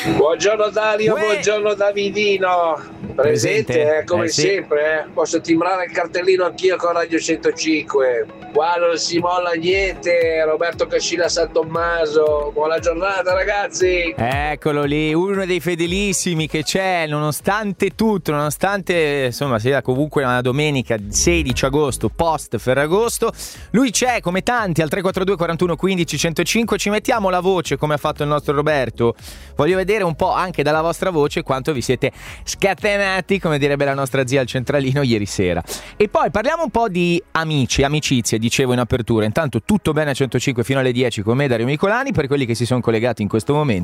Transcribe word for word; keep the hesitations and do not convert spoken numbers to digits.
Buongiorno Dario, Uè. buongiorno Davidino. Presente, Presente, eh, come eh, sì. sempre, eh. Posso timbrare il cartellino anch'io con Radio centocinque. Qua non si molla niente. Roberto Cascina San Tommaso. Buona giornata ragazzi. Eccolo lì, uno dei fedelissimi che c'è, nonostante tutto, nonostante insomma sia comunque una domenica sedici agosto, post Ferragosto, lui c'è come tanti al tre quattro due quarantuno quindici centocinque. Ci mettiamo la voce come ha fatto il nostro Roberto. Voglio vedere un po' anche dalla vostra voce quanto vi siete scatenati, come direbbe la nostra zia al centralino ieri sera. E poi parliamo un po' di amici, amicizie, dicevo in apertura. Intanto tutto bene a centocinque fino alle dieci con me Dario Micolani, per quelli che si sono collegati in questo momento.